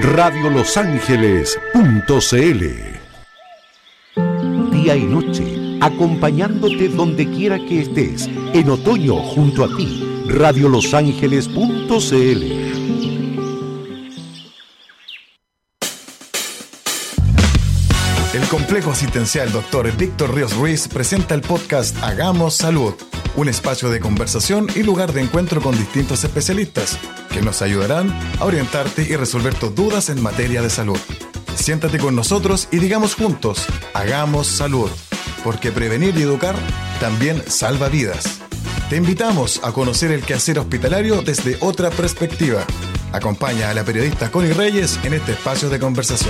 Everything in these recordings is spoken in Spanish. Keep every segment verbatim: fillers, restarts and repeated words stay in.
radio los ángeles punto c l. Día y noche, acompañándote donde quiera que estés, en otoño junto a ti, radio los ángeles punto c l. El Complejo Asistencial doctor Víctor Ríos Ruiz presenta el podcast Hagamos Salud, un espacio de conversación y lugar de encuentro con distintos especialistas que nos ayudarán a orientarte y resolver tus dudas en materia de salud. Siéntate con nosotros y digamos juntos, Hagamos Salud, porque prevenir y educar también salva vidas. Te invitamos a conocer el quehacer hospitalario desde otra perspectiva. Acompaña a la periodista Connie Reyes en este espacio de conversación.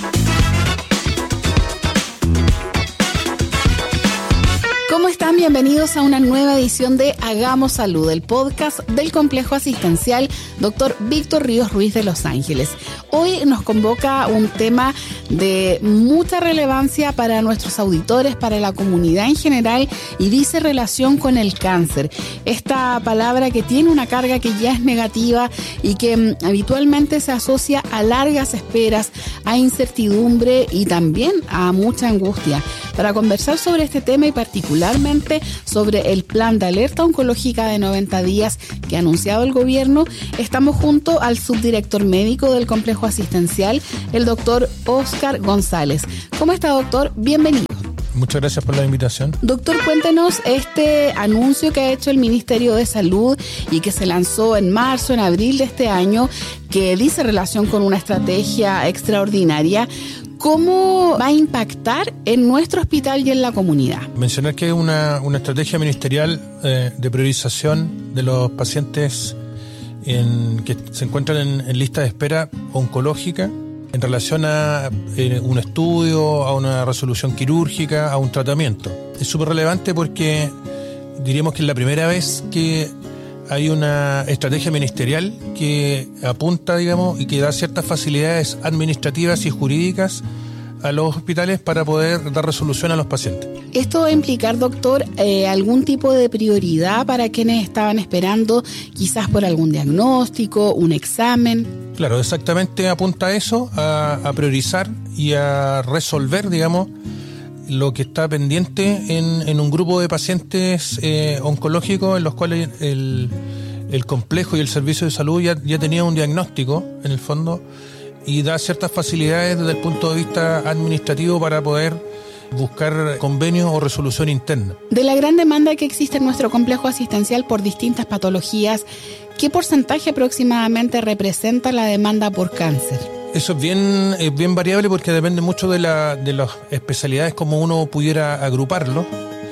¿Cómo están? Bienvenidos a una nueva edición de Hagamos Salud, el podcast del Complejo Asistencial doctor Víctor Ríos Ruiz de Los Ángeles. Hoy nos convoca un tema de mucha relevancia para nuestros auditores, para la comunidad en general, y dice relación con el cáncer. Esta palabra que tiene una carga que ya es negativa y que m, habitualmente se asocia a largas esperas, a incertidumbre y también a mucha angustia. Para conversar sobre este tema y particularmente sobre el plan de alerta oncológica de noventa días que ha anunciado el gobierno, estamos junto al subdirector médico del complejo asistencial, el doctor Oscar González. ¿Cómo está, doctor? Bienvenido. Muchas gracias por la invitación. Doctor, cuéntenos este anuncio que ha hecho el Ministerio de Salud y que se lanzó en marzo, en abril de este año, que dice relación con una estrategia extraordinaria. ¿Cómo va a impactar en nuestro hospital y en la comunidad? Mencionar que es una, una estrategia ministerial eh, de priorización de los pacientes en, que se encuentran en, en lista de espera oncológica en relación a eh, un estudio, a una resolución quirúrgica, a un tratamiento. Es súper relevante porque diríamos que es la primera vez que hay una estrategia ministerial que apunta, digamos, y que da ciertas facilidades administrativas y jurídicas a los hospitales para poder dar resolución a los pacientes. ¿Esto va a implicar, doctor, eh, algún tipo de prioridad para quienes estaban esperando quizás por algún diagnóstico, un examen? Claro, exactamente apunta a eso, a, a priorizar y a resolver, digamos, lo que está pendiente en, en un grupo de pacientes eh, oncológicos en los cuales el, el complejo y el servicio de salud ya, ya tenía un diagnóstico, en el fondo, y da ciertas facilidades desde el punto de vista administrativo para poder buscar convenios o resolución interna. De la gran demanda que existe en nuestro complejo asistencial por distintas patologías, ¿qué porcentaje aproximadamente representa la demanda por cáncer? Eso es bien, es bien variable porque depende mucho de, la, de las especialidades, como uno pudiera agruparlo.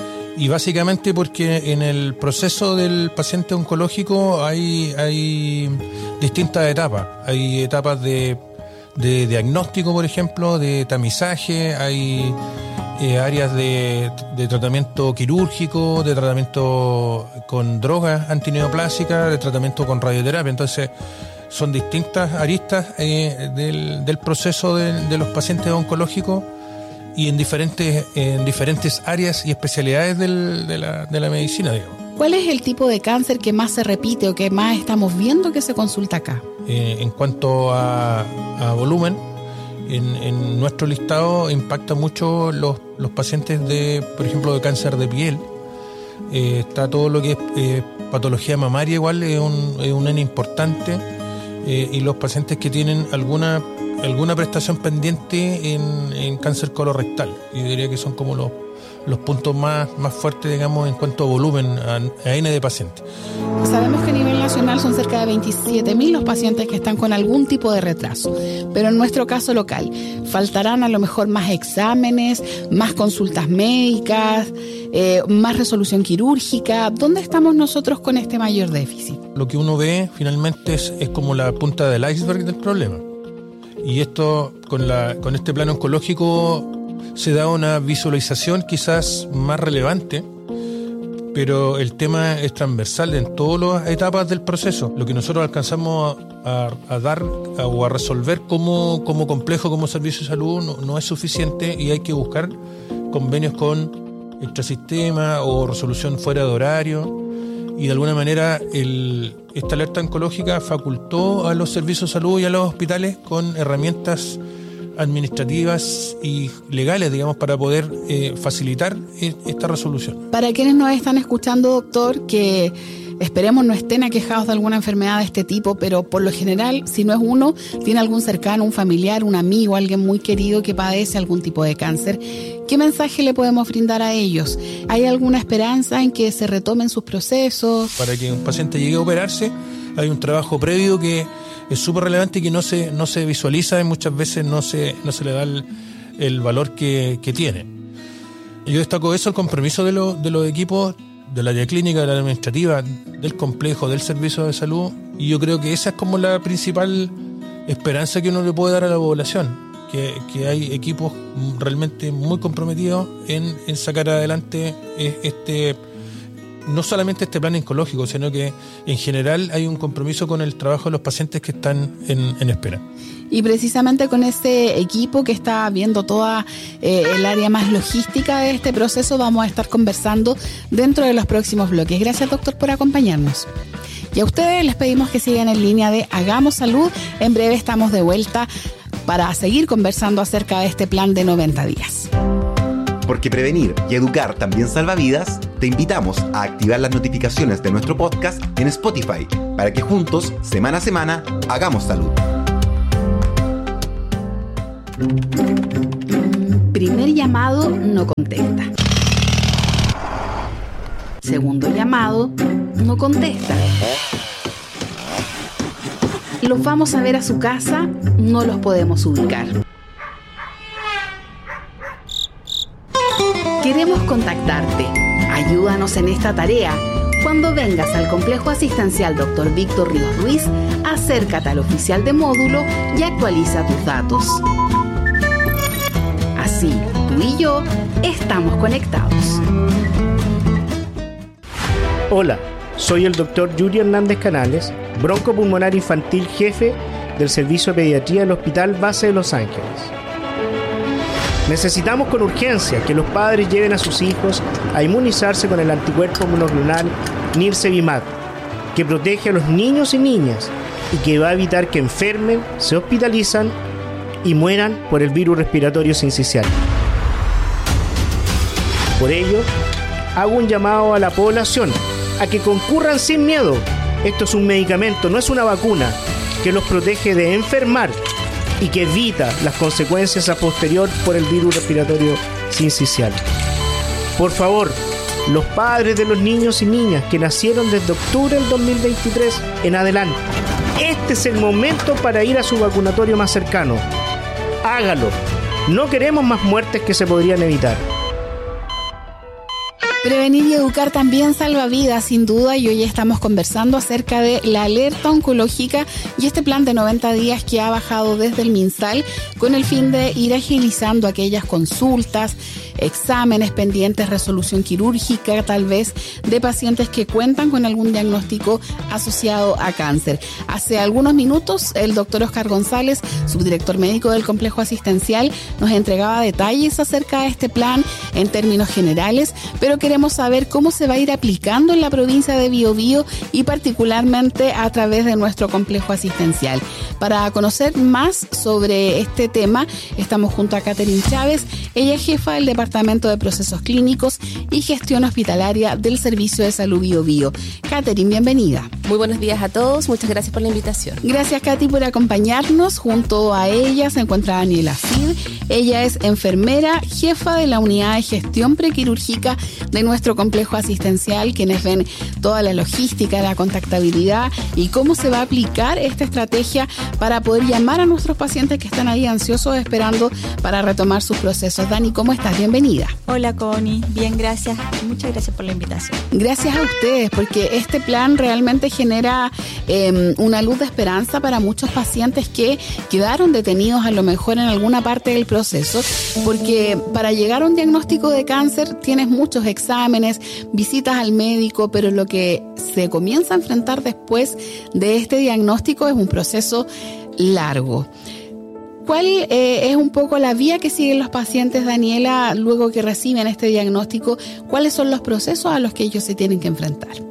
Y básicamente porque en el proceso del paciente oncológico hay, hay distintas etapas. Hay etapas de, de diagnóstico, por ejemplo, de tamizaje, hay eh, áreas de, de tratamiento quirúrgico, de tratamiento con drogas antineoplásicas, de tratamiento con radioterapia. Entonces, son distintas aristas eh, del, del proceso de, de los pacientes oncológicos y en diferentes, en diferentes áreas y especialidades del, de, la, de la medicina, digamos. ¿Cuál es el tipo de cáncer que más se repite o que más estamos viendo que se consulta acá? Eh, en cuanto a, a volumen, en, en nuestro listado impacta mucho los, los pacientes de, por ejemplo, de cáncer de piel. Eh, está todo lo que es eh, patología mamaria, igual es un, es un N importante. Eh, y los pacientes que tienen alguna alguna prestación pendiente en, en cáncer colorectal. Yo diría que son como los, los puntos más, más fuertes, digamos, en cuanto a volumen, a, a N de pacientes. Sabemos que a nivel nacional son cerca de veintisiete mil los pacientes que están con algún tipo de retraso, pero en nuestro caso local, ¿faltarán a lo mejor más exámenes, más consultas médicas, eh, más resolución quirúrgica? ¿Dónde estamos nosotros con este mayor déficit? Lo que uno ve finalmente es, es como la punta del iceberg del problema. Y esto, con, la, con este plan oncológico, se da una visualización quizás más relevante, pero el tema es transversal en todas las etapas del proceso. Lo que nosotros alcanzamos a, a dar a, o a resolver como, como complejo, como servicio de salud, no, no es suficiente y hay que buscar convenios con extrasistema o resolución fuera de horario. y de alguna manera el, esta alerta oncológica facultó a los servicios de salud y a los hospitales con herramientas administrativas y legales, digamos, para poder eh, facilitar esta resolución. Para quienes nos están escuchando, doctor, que esperemos no estén aquejados de alguna enfermedad de este tipo, pero por lo general, si no es uno, tiene algún cercano, un familiar, un amigo, alguien muy querido que padece algún tipo de cáncer. ¿Qué mensaje le podemos brindar a ellos? ¿Hay alguna esperanza en que se retomen sus procesos? Para que un paciente llegue a operarse, hay un trabajo previo que es súper relevante y que no se, no se visualiza y muchas veces no se, no se le da el, el valor que, que tiene. Yo destaco eso, el compromiso de, lo, de los equipos del área clínica, de la administrativa, del complejo, del servicio de salud, y yo creo que esa es como la principal esperanza que uno le puede dar a la población, que, que hay equipos realmente muy comprometidos en, en sacar adelante este, no solamente este plan oncológico, sino que en general hay un compromiso con el trabajo de los pacientes que están en, en espera. Y precisamente con ese equipo que está viendo toda eh, el área más logística de este proceso vamos a estar conversando dentro de los próximos bloques. Gracias, doctor, por acompañarnos. Y a ustedes les pedimos que sigan en línea de Hagamos Salud. En breve estamos de vuelta para seguir conversando acerca de este plan de noventa días. Porque prevenir y educar también salva vidas, te invitamos a activar las notificaciones de nuestro podcast en Spotify para que juntos, semana a semana, hagamos salud. Primer llamado, no contesta. Segundo llamado, no contesta. Los vamos a ver a su casa, no los podemos ubicar. Queremos contactarte. Ayúdanos en esta tarea. Cuando vengas al Complejo Asistencial doctor Víctor Ríos Ruiz, acércate al oficial de módulo y actualiza tus datos. Así, tú y yo estamos conectados. Hola, soy el doctor Yuri Hernández Canales, broncopulmonar infantil jefe del Servicio de Pediatría del Hospital Base de Los Ángeles. Necesitamos con urgencia que los padres lleven a sus hijos a inmunizarse con el anticuerpo monoclonal Nirsevimab, que protege a los niños y niñas y que va a evitar que enfermen, se hospitalizan y mueran por el virus respiratorio sincicial. Por ello, hago un llamado a la población a que concurran sin miedo. Esto es un medicamento, no es una vacuna, que los protege de enfermar y que evita las consecuencias a posterior por el virus respiratorio sincicial. Por favor, los padres de los niños y niñas que nacieron desde octubre del dos mil veintitrés en adelante, este es el momento para ir a su vacunatorio más cercano. Hágalo. No queremos más muertes que se podrían evitar. Prevenir y educar también salva vidas, sin duda, y hoy estamos conversando acerca de la alerta oncológica y este plan de noventa días que ha bajado desde el MinSal con el fin de ir agilizando aquellas consultas, exámenes pendientes, resolución quirúrgica, tal vez, de pacientes que cuentan con algún diagnóstico asociado a cáncer. Hace algunos minutos, el doctor Oscar González, subdirector médico del Complejo Asistencial, nos entregaba detalles acerca de este plan en términos generales, pero queremos saber cómo se va a ir aplicando en la provincia de Biobío y particularmente a través de nuestro Complejo Asistencial. Para conocer más sobre este tema, estamos junto a Catherine Chávez. Ella es jefa del Departamento de Procesos Clínicos y Gestión Hospitalaria del Servicio de Salud Biobío. Catherine, bienvenida. Muy buenos días a todos, muchas gracias por la invitación. Gracias, Katy, por acompañarnos. Junto a ella se encuentra Daniela Cid. Ella es enfermera, jefa de la unidad de gestión prequirúrgica de nuestro complejo asistencial, quienes ven toda la logística, la contactabilidad y cómo se va a aplicar esta estrategia para poder llamar a nuestros pacientes que están ahí ansiosos esperando para retomar sus procesos. Dani, ¿cómo estás? Bienvenida. Hola, Connie. Bien, gracias. Muchas gracias por la invitación. Gracias a ustedes, porque este plan realmente genera eh, una luz de esperanza para muchos pacientes que quedaron detenidos a lo mejor en alguna parte del proceso, porque para llegar a un diagnóstico de cáncer tienes muchos exámenes, visitas al médico, pero lo que se comienza a enfrentar después de este diagnóstico es un proceso largo. ¿Cuál eh, es un poco la vía que siguen los pacientes, Daniela, luego que reciben este diagnóstico? ¿Cuáles son los procesos a los que ellos se tienen que enfrentar?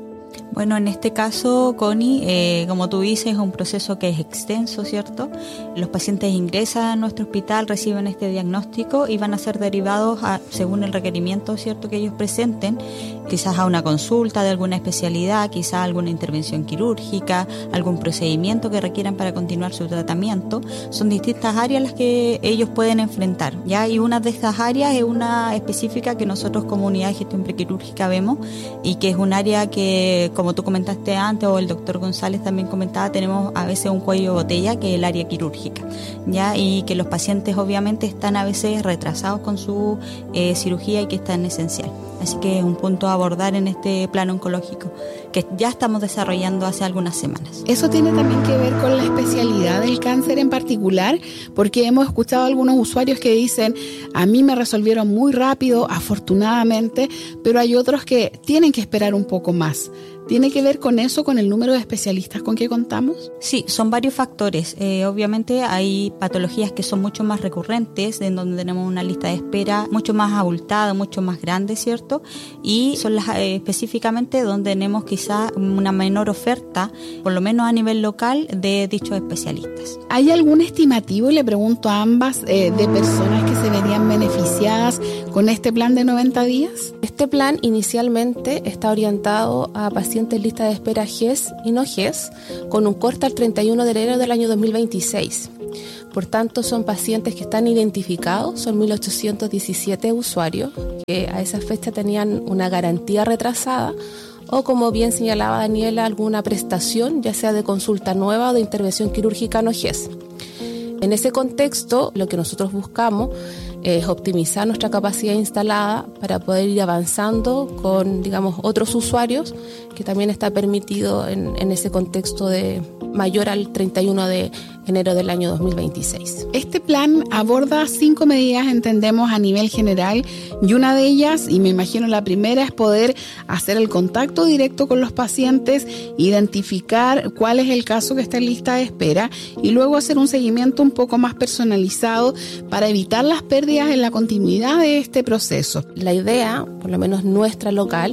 Bueno, en este caso, Connie, eh, como tú dices, es un proceso que es extenso, ¿cierto? Los pacientes ingresan a nuestro hospital, reciben este diagnóstico y van a ser derivados a, según el requerimiento, ¿cierto?, que ellos presenten, quizás a una consulta de alguna especialidad, quizás alguna intervención quirúrgica, algún procedimiento que requieran para continuar su tratamiento. Son distintas áreas las que ellos pueden enfrentar, ¿ya? Y una de estas áreas es una específica que nosotros como unidad de gestión prequirúrgica vemos y que es un área que, como tú comentaste antes o el doctor González también comentaba, tenemos a veces un cuello de botella que es el área quirúrgica, ¿ya? Y que los pacientes obviamente están a veces retrasados con su eh, cirugía y que es tan esencial. Así que es un punto a abordar en este plano oncológico que ya estamos desarrollando hace algunas semanas. Eso tiene también que ver con la especialidad del cáncer en particular, porque hemos escuchado a algunos usuarios que dicen, a mí me resolvieron muy rápido, afortunadamente, pero hay otros que tienen que esperar un poco más. ¿Tiene que ver con eso, con el número de especialistas con que contamos? Sí, son varios factores. Eh, obviamente hay patologías que son mucho más recurrentes, en donde tenemos una lista de espera mucho más abultada, mucho más grande, ¿cierto? Y son las eh, específicamente donde tenemos quizá una menor oferta, por lo menos a nivel local, de dichos especialistas. ¿Hay algún estimativo, le pregunto a ambas, eh, de personas que se verían beneficiadas con este plan de noventa días? Este plan inicialmente está orientado a pacientes lista de espera G E S y no G E S, con un corte al treinta y uno de enero del año dos mil veintiséis. Por tanto, son pacientes que están identificados, son mil ochocientos diecisiete usuarios que a esa fecha tenían una garantía retrasada o, como bien señalaba Daniela, alguna prestación, ya sea de consulta nueva o de intervención quirúrgica no G E S. En ese contexto, lo que nosotros buscamos es optimizar nuestra capacidad instalada para poder ir avanzando con, digamos, otros usuarios, que también está permitido en, en ese contexto de mayor al treinta y uno de enero del año dos mil veintiséis. Este plan aborda cinco medidas, entendemos, a nivel general, y una de ellas, y me imagino la primera, es poder hacer el contacto directo con los pacientes, identificar cuál es el caso que está en lista de espera y luego hacer un seguimiento un poco más personalizado para evitar las pérdidas en la continuidad de este proceso. La idea, por lo menos nuestra local,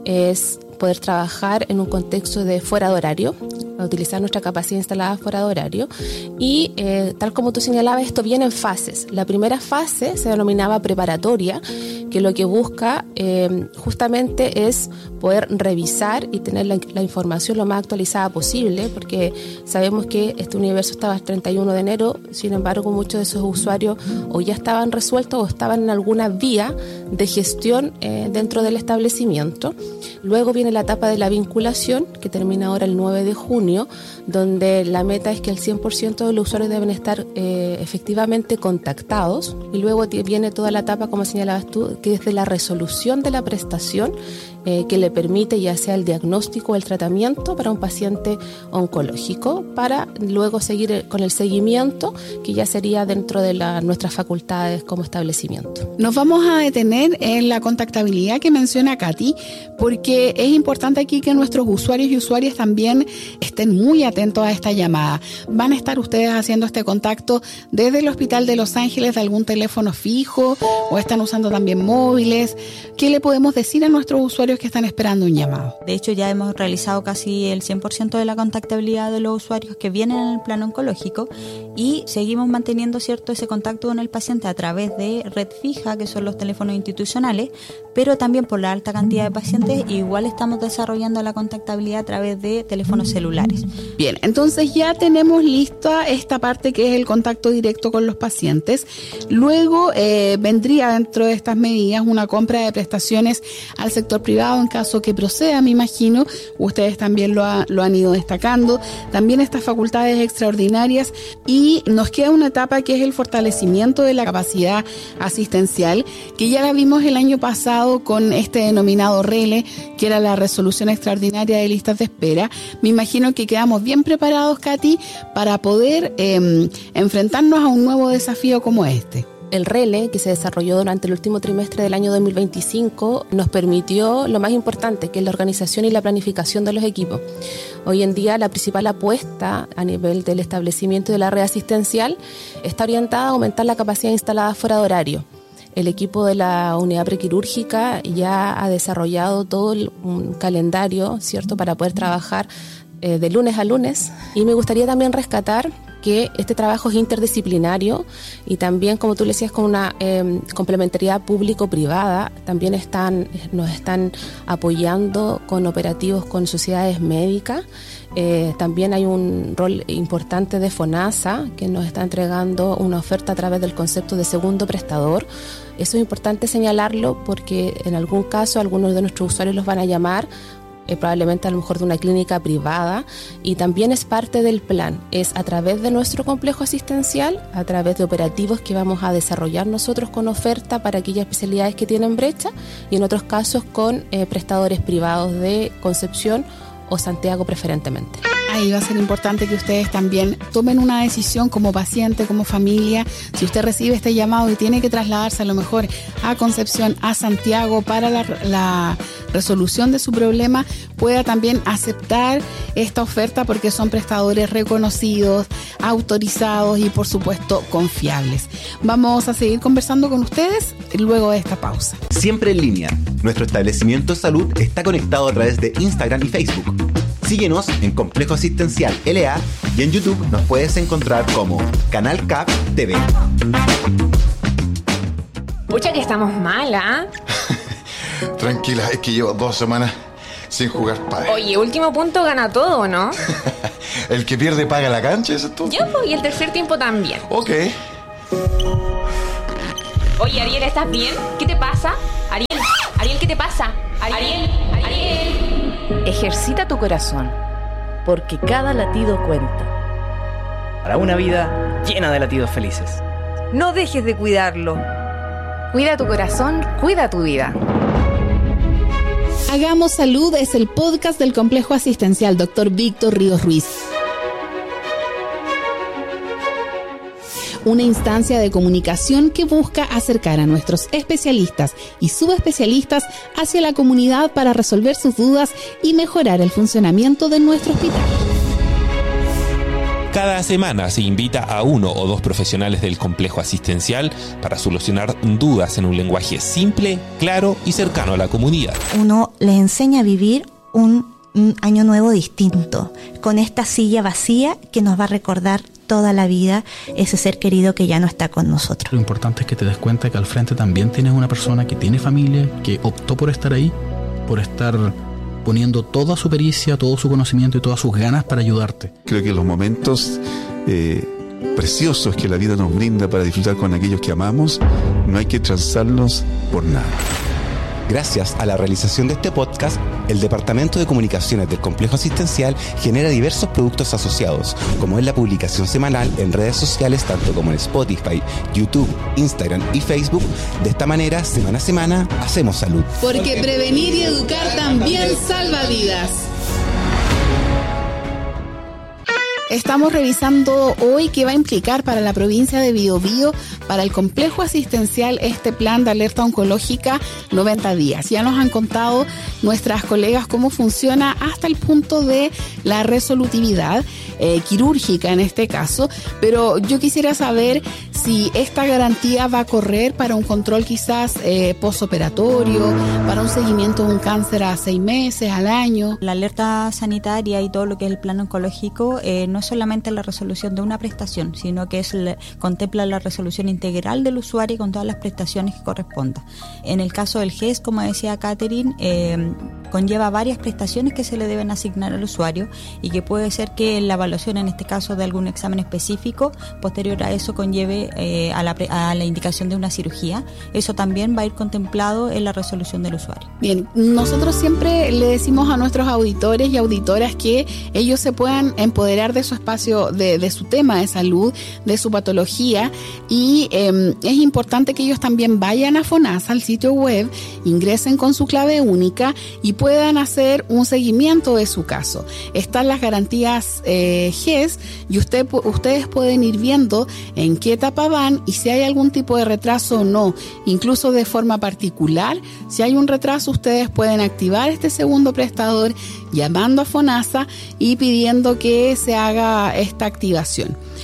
es poder trabajar en un contexto de fuera de horario, utilizar nuestra capacidad instalada fuera de horario y eh, tal como tú señalabas, esto viene en fases. La primera fase se denominaba preparatoria, que lo que busca eh, justamente es poder revisar y tener la, la información lo más actualizada posible, porque sabemos que este universo estaba el treinta y uno de enero, sin embargo muchos de esos usuarios o ya estaban resueltos o estaban en alguna vía de gestión eh, dentro del establecimiento. Luego viene la etapa de la vinculación, que termina ahora el nueve de junio, donde la meta es que el cien por ciento de los usuarios deben estar eh, efectivamente contactados. Y luego viene toda la etapa, como señalabas tú, que es de la resolución de la prestación, eh, que le permite ya sea el diagnóstico o el tratamiento para un paciente oncológico, para luego seguir con el seguimiento, que ya sería dentro de la, nuestras facultades como establecimiento. Nos vamos a detener en la contactabilidad que menciona Katy, porque es importante aquí que nuestros usuarios y usuarias también estén muy atentos a esta llamada. ¿Van a estar ustedes haciendo este contacto desde el Hospital de Los Ángeles de algún teléfono fijo o están usando también móviles? ¿Qué le podemos decir a nuestros usuarios que están esperando un llamado? De hecho, ya hemos realizado casi el cien por ciento de la contactabilidad de los usuarios que vienen en el plano oncológico y seguimos manteniendo, cierto, ese contacto con el paciente a través de red fija, que son los teléfonos institucionales, pero también por la alta cantidad de pacientes, igual estamos desarrollando la contactabilidad a través de teléfonos celulares. Bien, entonces ya tenemos lista esta parte que es el contacto directo con los pacientes. Luego eh, vendría dentro de estas medidas una compra de prestaciones al sector privado en caso que proceda, me imagino. Ustedes también lo, ha, lo han ido destacando. También estas facultades extraordinarias y nos queda una etapa que es el fortalecimiento de la capacidad asistencial, que ya la vimos el año pasado con este denominado R E L E, que era la resolución extraordinaria de listas de espera. Me imagino que quedamos bien preparados, Katy, para poder eh, enfrentarnos a un nuevo desafío como este. El R E L E, que se desarrolló durante el último trimestre del año dos mil veinticinco, nos permitió lo más importante, que es la organización y la planificación de los equipos. Hoy en día la principal apuesta a nivel del establecimiento de la red asistencial está orientada a aumentar la capacidad instalada fuera de horario. el equipo de la unidad prequirúrgica ya ha desarrollado todo el, un calendario, ¿cierto?, para poder trabajar eh, de lunes a lunes. Y me gustaría también rescatar que este trabajo es interdisciplinario y también, como tú le decías, con una eh, complementariedad público-privada. También están, nos están apoyando con operativos con sociedades médicas. Eh, también hay un rol importante de FONASA, que nos está entregando una oferta a través del concepto de segundo prestador. Eso es importante señalarlo porque en algún caso algunos de nuestros usuarios los van a llamar Eh, probablemente a lo mejor de una clínica privada, y también es parte del plan, es a través de nuestro complejo asistencial, a través de operativos que vamos a desarrollar nosotros con oferta para aquellas especialidades que tienen brecha, y en otros casos con eh, prestadores privados de Concepción o Santiago preferentemente. Ahí va a ser importante que ustedes también tomen una decisión como paciente, como familia. Si usted recibe este llamado y tiene que trasladarse a lo mejor a Concepción, a Santiago para la, la resolución de su problema, pueda también aceptar esta oferta porque son prestadores reconocidos, autorizados y por supuesto confiables. Vamos a seguir conversando con ustedes luego de esta pausa. Siempre en línea. Nuestro establecimiento de salud está conectado a través de Instagram y Facebook. Síguenos en Complejo Asistencial L A y en YouTube nos puedes encontrar como Canal C A P T V. Pucha que estamos mal, ¿ah? Tranquila, es que llevo dos semanas sin jugar pádel. Oye, último punto gana todo, ¿no? El que pierde paga la cancha, ¿eso es todo? Yo, y el tercer tiempo también. Ok. Oye, Ariel, ¿estás bien? ¿Qué te pasa? Ariel, Ariel, ¿qué te pasa? Ariel, Ariel. Ejercita tu corazón, porque cada latido cuenta. Para una vida llena de latidos felices. No dejes de cuidarlo. Cuida tu corazón, cuida tu vida. Hagamos Salud es el podcast del Complejo Asistencial doctor Víctor Ríos Ruiz. Una instancia de comunicación que busca acercar a nuestros especialistas y subespecialistas hacia la comunidad para resolver sus dudas y mejorar el funcionamiento de nuestro hospital. Cada semana se invita a uno o dos profesionales del complejo asistencial para solucionar dudas en un lenguaje simple, claro y cercano a la comunidad. Uno les enseña a vivir un, un año nuevo distinto, con esta silla vacía que nos va a recordar toda la vida ese ser querido que ya no está con nosotros. Lo importante es que te des cuenta que al frente también tienes una persona que tiene familia, que optó por estar ahí, por estar poniendo toda su pericia, todo su conocimiento y todas sus ganas para ayudarte. Creo que los momentos eh, preciosos que la vida nos brinda para disfrutar con aquellos que amamos, no hay que transarlos por nada. Gracias a la realización de este podcast, el Departamento de Comunicaciones del Complejo Asistencial genera diversos productos asociados, como es la publicación semanal en redes sociales, tanto como en Spotify, YouTube, Instagram y Facebook. De esta manera, semana a semana, hacemos salud. Porque prevenir y educar también salva vidas. Estamos revisando hoy qué va a implicar para la provincia de Biobío, para el complejo asistencial, este plan de alerta oncológica noventa días. Ya nos han contado nuestras colegas cómo funciona hasta el punto de la resolutividad eh, quirúrgica en este caso, pero yo quisiera saber si esta garantía va a correr para un control quizás eh, postoperatorio, para un seguimiento de un cáncer a seis meses, al año. La alerta sanitaria y todo lo que es el plan oncológico eh, no es solamente la resolución de una prestación, sino que es la, contempla la resolución integral del usuario con todas las prestaciones que correspondan. En el caso del G E S, como decía Catherine, eh, conlleva varias prestaciones que se le deben asignar al usuario y que puede ser que la evaluación, en este caso de algún examen específico, posterior a eso conlleve eh, a, la, a la indicación de una cirugía. Eso también va a ir contemplado en la resolución del usuario. Bien, nosotros siempre le decimos a nuestros auditores y auditoras que ellos se puedan empoderar de su espacio, de, de su tema de salud, de su patología, y eh, es importante que ellos también vayan a FONASA, al sitio web, ingresen con su clave única y puedan hacer un seguimiento de su caso. Están las garantías eh, G E S y usted, ustedes pueden ir viendo en qué etapa van y si hay algún tipo de retraso o no. Incluso de forma particular, si hay un retraso, ustedes pueden activar este segundo prestador llamando a FONASA y pidiendo que se haga esta activación.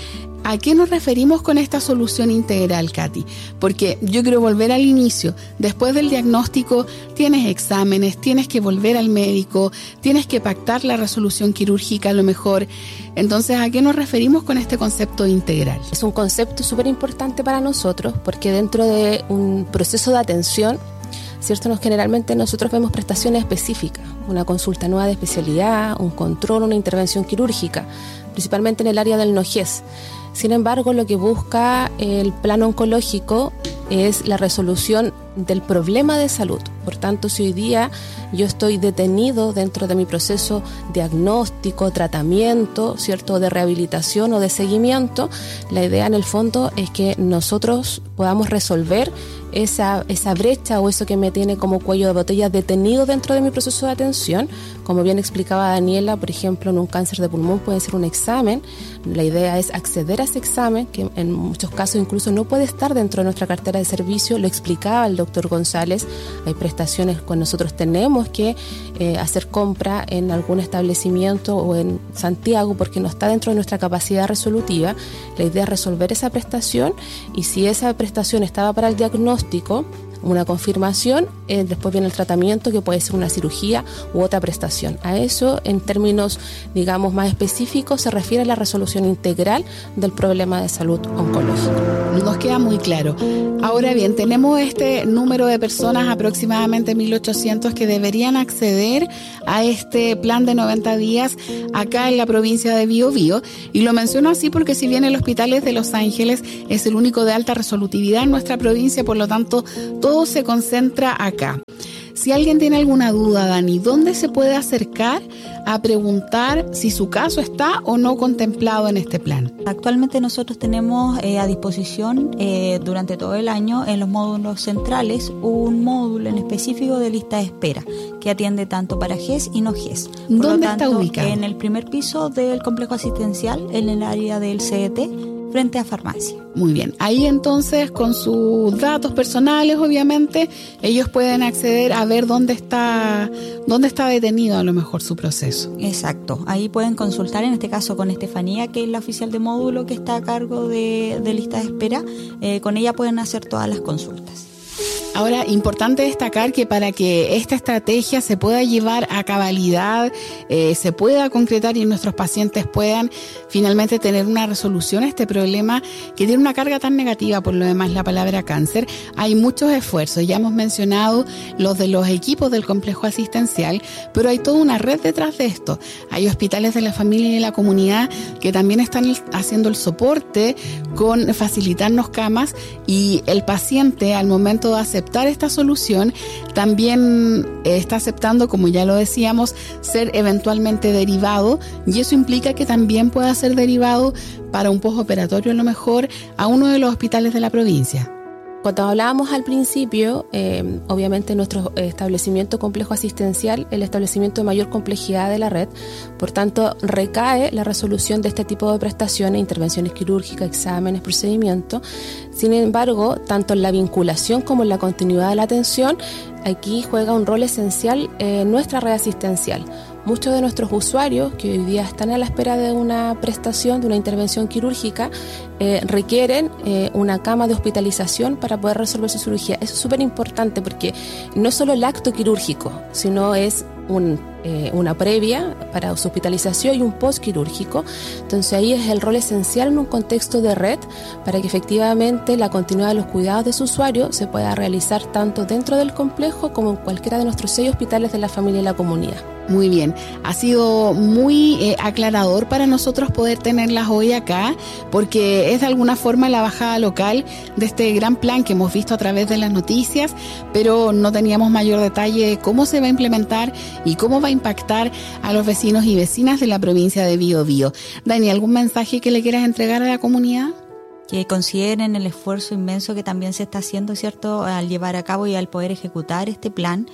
¿A qué nos referimos con esta solución integral, Katy? Porque yo quiero volver al inicio. Después del diagnóstico tienes exámenes, tienes que volver al médico, tienes que pactar la resolución quirúrgica a lo mejor. Entonces, ¿a qué nos referimos con este concepto integral? Es un concepto súper importante para nosotros porque dentro de un proceso de atención, ¿cierto? Nos, generalmente nosotros vemos prestaciones específicas, una consulta nueva de especialidad, un control, una intervención quirúrgica, principalmente en el área del N O G E S. Sin embargo, lo que busca el plan oncológico es la resolución del problema de salud. Por tanto, si hoy día yo estoy detenido dentro de mi proceso diagnóstico, tratamiento, ¿cierto?, de rehabilitación o de seguimiento, la idea en el fondo es que nosotros podamos resolver esa, esa brecha o eso que me tiene como cuello de botella detenido dentro de mi proceso de atención. Como bien explicaba Daniela, por ejemplo, en un cáncer de pulmón puede ser un examen. La idea es acceder a ese examen, que en muchos casos incluso no puede estar dentro de nuestra cartera de servicio. Lo explicaba el doctor González, hay prestaciones cuando nosotros tenemos que eh, hacer compra en algún establecimiento o en Santiago porque no está dentro de nuestra capacidad resolutiva. La idea es resolver esa prestación y si esa prestación estaba para el diagnóstico, una confirmación, eh, después viene el tratamiento que puede ser una cirugía u otra prestación. A eso, en términos, digamos, más específicos, se refiere a la resolución integral del problema de salud oncológica. Nos queda muy claro. Ahora bien, tenemos este número de personas, aproximadamente mil ochocientos, que deberían acceder a este plan de noventa días acá en la provincia de Biobío. Y lo menciono así porque si bien el Hospital de Los Ángeles es el único de alta resolutividad en nuestra provincia, por lo tanto, todo se concentra acá. Si alguien tiene alguna duda, Dani, ¿dónde se puede acercar a preguntar si su caso está o no contemplado en este plan? Actualmente nosotros tenemos eh, a disposición eh, durante todo el año en los módulos centrales un módulo en específico de lista de espera que atiende tanto para G E S y no G E S. Por ¿Dónde lo tanto, está ubicado? En el primer piso del complejo asistencial, en el área del C E T, frente a farmacia. Muy bien, ahí entonces con sus datos personales obviamente ellos pueden acceder a ver dónde está dónde está detenido a lo mejor su proceso. Exacto, ahí pueden consultar en este caso con Estefanía, que es la oficial de módulo que está a cargo de, de lista de espera. Eh, con ella pueden hacer todas las consultas. Ahora, importante destacar que para que esta estrategia se pueda llevar a cabalidad, eh, se pueda concretar y nuestros pacientes puedan finalmente tener una resolución a este problema que tiene una carga tan negativa, por lo demás, la palabra cáncer, hay muchos esfuerzos. Ya hemos mencionado los de los equipos del complejo asistencial, pero hay toda una red detrás de esto. Hay hospitales de la familia y de la comunidad que también están haciendo el soporte con facilitarnos camas y el paciente al momento de hacer aceptar esta solución, también está aceptando, como ya lo decíamos, ser eventualmente derivado, y eso implica que también pueda ser derivado para un postoperatorio a lo mejor a uno de los hospitales de la provincia. Cuando hablábamos al principio, eh, obviamente nuestro establecimiento complejo asistencial, el establecimiento de mayor complejidad de la red, por tanto recae la resolución de este tipo de prestaciones, intervenciones quirúrgicas, exámenes, procedimientos. Sin embargo, tanto en la vinculación como en la continuidad de la atención, aquí juega un rol esencial eh, nuestra red asistencial. Muchos de nuestros usuarios que hoy día están a la espera de una prestación, de una intervención quirúrgica, eh, requieren eh, una cama de hospitalización para poder resolver su cirugía. Eso es súper importante porque no es solo el acto quirúrgico, sino es un, eh, una previa para su hospitalización y un postquirúrgico. Entonces ahí es el rol esencial en un contexto de red para que efectivamente la continuidad de los cuidados de su usuario se pueda realizar tanto dentro del complejo como en cualquiera de nuestros seis hospitales de la familia y la comunidad. Muy bien, ha sido muy eh, aclarador para nosotros poder tenerlas hoy acá, porque es de alguna forma la bajada local de este gran plan que hemos visto a través de las noticias, pero no teníamos mayor detalle de cómo se va a implementar y cómo va a impactar a los vecinos y vecinas de la provincia de Biobío. Dani, ¿algún mensaje que le quieras entregar a la comunidad? Que consideren el esfuerzo inmenso que también se está haciendo, ¿cierto?, al llevar a cabo y al poder ejecutar este plan.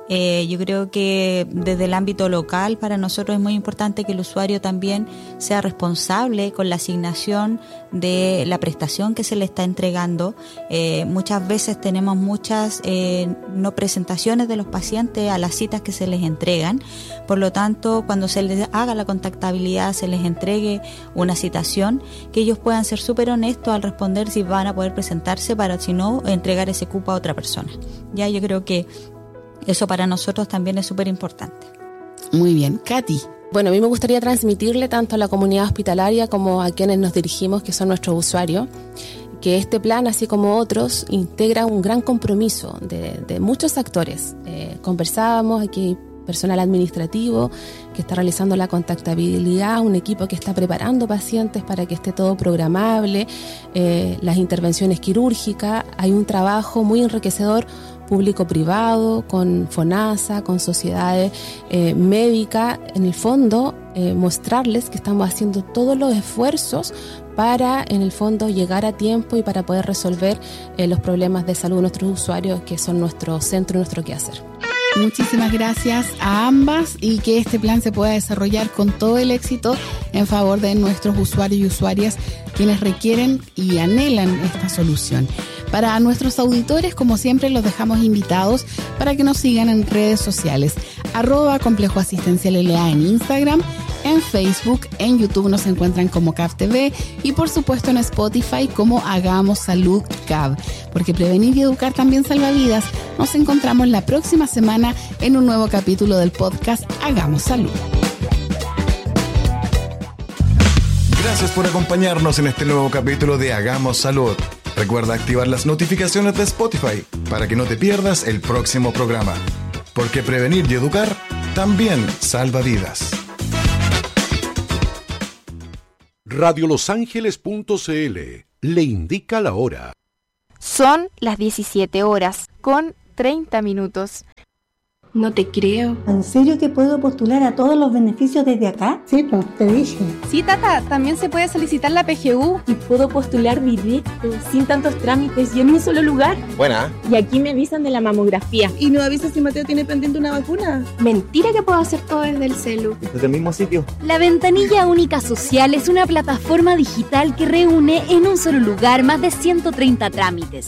Eh, yo creo que desde el ámbito local para nosotros es muy importante que el usuario también sea responsable con la asignación de la prestación que se le está entregando. Eh, muchas veces tenemos muchas eh, no presentaciones de los pacientes a las citas que se les entregan. Por lo tanto, cuando se les haga la contactabilidad, se les entregue una citación, que ellos puedan ser súper honestos al responder si van a poder presentarse, para si no, entregar ese cupo a otra persona. Ya, yo creo que eso para nosotros también es súper importante. Muy bien. Katy. Bueno, a mí me gustaría transmitirle tanto a la comunidad hospitalaria como a quienes nos dirigimos, que son nuestros usuarios, que este plan, así como otros, integra un gran compromiso de, de muchos actores. Eh, conversábamos aquí, personal administrativo que está realizando la contactabilidad, un equipo que está preparando pacientes para que esté todo programable, eh, las intervenciones quirúrgicas. Hay un trabajo muy enriquecedor público-privado, con FONASA, con sociedades eh, médicas, en el fondo eh, mostrarles que estamos haciendo todos los esfuerzos para, en el fondo, llegar a tiempo y para poder resolver eh, los problemas de salud de nuestros usuarios, que son nuestro centro y nuestro quehacer. Muchísimas gracias a ambas, y que este plan se pueda desarrollar con todo el éxito en favor de nuestros usuarios y usuarias, quienes requieren y anhelan esta solución. Para nuestros auditores, como siempre, los dejamos invitados para que nos sigan en redes sociales. Arroba Complejo Asistencial L A en Instagram, en Facebook, en YouTube nos encuentran como C A B T V y por supuesto en Spotify como Hagamos Salud C A B. Porque prevenir y educar también salva vidas. Nos encontramos la próxima semana en un nuevo capítulo del podcast Hagamos Salud. Gracias por acompañarnos en este nuevo capítulo de Hagamos Salud. Recuerda activar las notificaciones de Spotify para que no te pierdas el próximo programa. Porque prevenir y educar también salva vidas. radio los ángeles punto c l le indica la hora. Son las diecisiete horas con treinta minutos. No te creo. ¿En serio que puedo postular a todos los beneficios desde acá? Sí, pues te dije. Sí, Tata, también se puede solicitar la P G U. Y puedo postular directo, sin tantos trámites y en un solo lugar. Buena. Y aquí me avisan de la mamografía. ¿Y no avisas si Mateo tiene pendiente una vacuna? Mentira que puedo hacer todo desde el celu. Desde el mismo sitio. La Ventanilla Única Social es una plataforma digital que reúne en un solo lugar más de ciento treinta trámites,